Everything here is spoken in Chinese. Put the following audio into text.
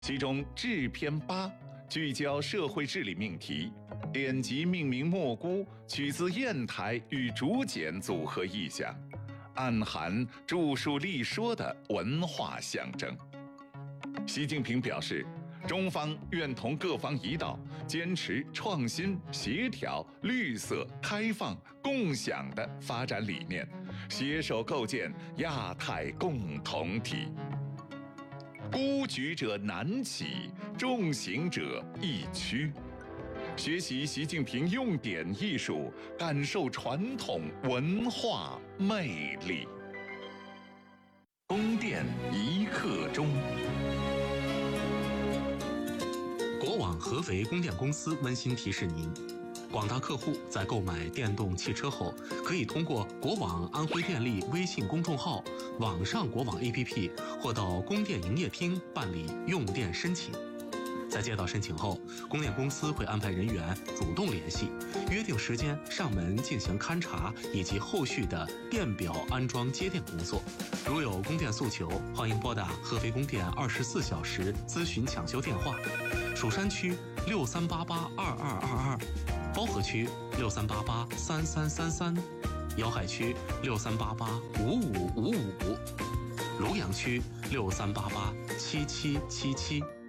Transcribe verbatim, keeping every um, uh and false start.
其中治篇八聚焦社会治理命题，典籍命名蘑菇取自砚台与竹简组合意象，暗含著述立说的文化象征。习近平表示，中方愿同各方一道，坚持创新、协调、绿色、开放、共享的发展理念，携手构建亚太共同体。孤举者难起，众行者易趋。学习习近平用典艺术，感受传统文化魅力。宫殿一刻钟。 国网合肥供电公司温馨提示您：广大客户在购买电动汽车后，可以通过国网安徽电力微信公众号、网上国网 A P P 或到供电营业厅办理用电申请。在接到申请后，供电公司会安排人员主动联系，约定时间上门进行勘查以及后续的电表安装接电工作。如有供电诉求，欢迎拨打合肥供电二十四小时咨询抢修电话：蜀山区六三八八二二二二，包河区六三八八三三三三，瑶海区六三八八五五五五，庐阳区六三八八七七七七。